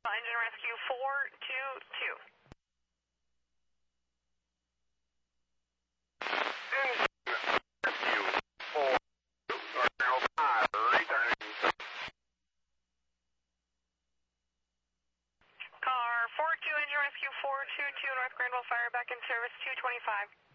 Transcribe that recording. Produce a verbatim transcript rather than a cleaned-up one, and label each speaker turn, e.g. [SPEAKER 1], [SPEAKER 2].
[SPEAKER 1] Engine Rescue four two two. Car four two Engine Rescue four two two North Granville Fire back in service two twenty-five.